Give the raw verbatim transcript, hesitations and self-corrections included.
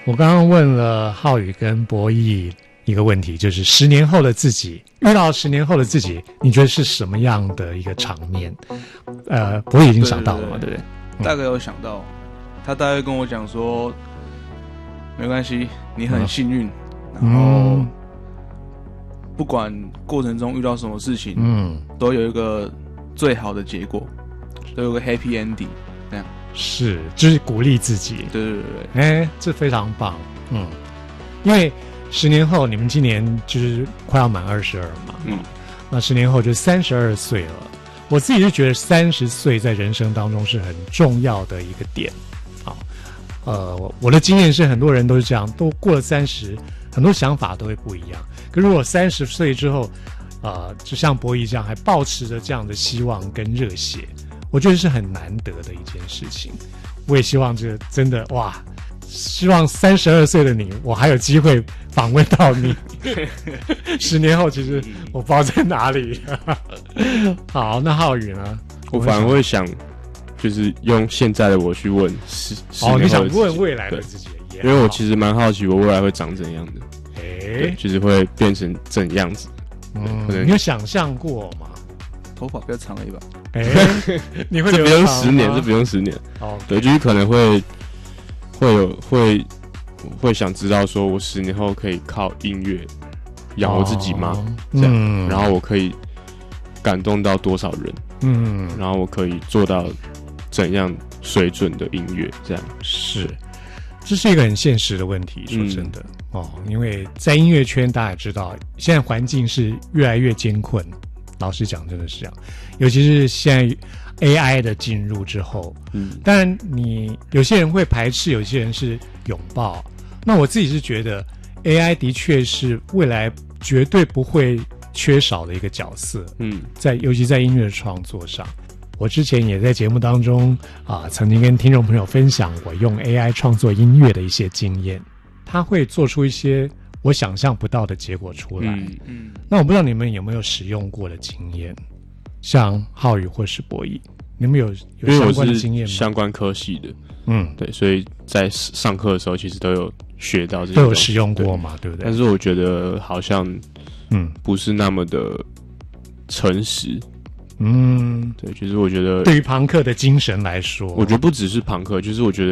我刚刚问了浩宇跟博弈一个问题，就是十年后的自己遇到十年后的自己，你觉得是什么样的一个场面？呃，博弈已经想到了嘛， 对, 对, 对, 对、 嗯、大概有想到，他大概跟我讲说，没关系，你很幸运、嗯，然后不管过程中遇到什么事情，嗯，都有一个最好的结果，都有个 happy ending， 这样是，就是鼓励自己， 对对对对， 哎、欸，这非常棒，嗯，因为十年后你们今年就是快要满二十二嘛，嗯，那十年后就三十二岁了。我自己就觉得三十岁在人生当中是很重要的一个点，好，呃，我的经验是很多人都是这样，都过了三十，很多想法都会不一样。可如果三十岁之后，呃，就像博弈这样，还抱持着这样的希望跟热血，我觉得是很难得的一件事情。我也希望这真的哇。希望三十二岁的你，我还有机会访问到你。十年后，其实我不知道在哪里。好，那浩宇呢？ 我反而会想，就是用现在的我去问十十年后的自己。 哦，你想问未来的自己？ 因为我其实蛮好奇，我未来会长怎样的。 哎、 欸，就是会变成怎样子？ 嗯，你有想象过吗？ 头发比较长而已吧。 哎、欸，你会这不用十年，这不用十年。 哦， 对，就是可能会。会有会会想知道说我十年后可以靠音乐养活自己吗？哦、这样、嗯，然后我可以感动到多少人？嗯，然后我可以做到怎样水准的音乐？这样是，这是一个很现实的问题。说真的、嗯、哦，因为在音乐圈大家也知道，现在环境是越来越艰困。老实讲，真的是这样，尤其是现在。A I 的进入之后，嗯，当然你有些人会排斥，有些人是拥抱。那我自己是觉得 A I 的确是未来绝对不会缺少的一个角色，嗯，在尤其在音乐创作上，我之前也在节目当中啊、呃，曾经跟听众朋友分享我用 A I 创作音乐的一些经验，它会做出一些我想象不到的结果出来。嗯，嗯那我不知道你们有没有使用过的经验？像浩宇或是博弈，你们有有相关的经验吗？ 相关科系的，嗯，对，所以在上课的时候其实都有学到这些， 都有使用过嘛， 对, 对不对？ 但是我觉得好像，嗯，不是那么的诚实，嗯，对，就是我觉得对于朋克的精神来说， 我觉得不只是朋克，就是我觉得。